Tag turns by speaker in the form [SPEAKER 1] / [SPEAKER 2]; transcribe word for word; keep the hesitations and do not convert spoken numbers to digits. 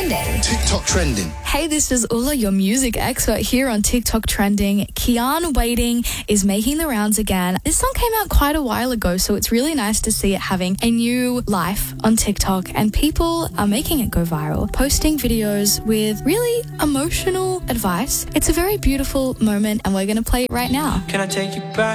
[SPEAKER 1] Trending.
[SPEAKER 2] TikTok Trending.
[SPEAKER 1] Hey, this is Ula, your music expert here on TikTok Trending. Kian Waiting is making the rounds again. This song came out quite a while ago, so it's really nice to see it having a new life on TikTok, and people are making it go viral, posting videos with really emotional advice. It's a very beautiful moment, and we're going to play it right now.
[SPEAKER 3] Can I take you back?